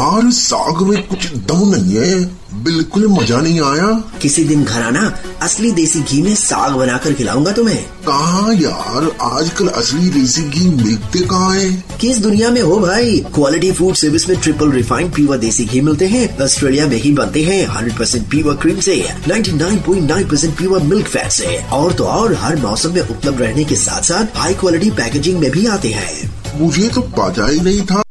यार साग में कुछ दम नहीं है, बिल्कुल मजा नहीं आया। किसी दिन घर आना, असली देसी घी में साग बनाकर खिलाऊंगा तुम्हें। कहाँ यार, आजकल असली देसी घी मिलते कहाँ है? किस दुनिया में हो भाई। क्वालिटी फूड सर्विस में ट्रिपल रिफाइंड प्योर देसी घी मिलते हैं। ऑस्ट्रेलिया में ही बनते हैं 100% प्योर क्रीम से, 99.9% प्योर मिल्क फैट से। और तो और हर मौसम में उपलब्ध रहने के साथ साथ हाई क्वालिटी पैकेजिंग में भी आते हैं। मुझे तो पता ही नहीं था।